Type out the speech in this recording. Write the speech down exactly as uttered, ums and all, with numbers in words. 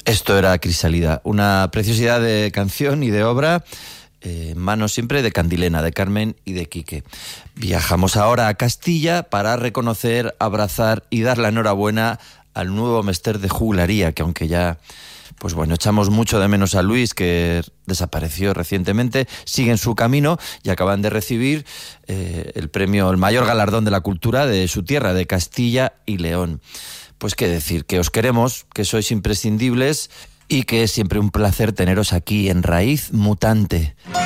Esto era Crisálida, una preciosidad de canción y de obra, eh, en manos siempre de Candilena, de Carmen y de Quique. Viajamos ahora a Castilla para reconocer, abrazar y dar la enhorabuena al nuevo mester de juglaría, que aunque ya, pues bueno, echamos mucho de menos a Luis, que desapareció recientemente, sigue en su camino y acaban de recibir eh, el premio, el mayor galardón de la cultura de su tierra, de Castilla y León. Pues qué decir, que os queremos, que sois imprescindibles y que es siempre un placer teneros aquí en Raíz Mutante.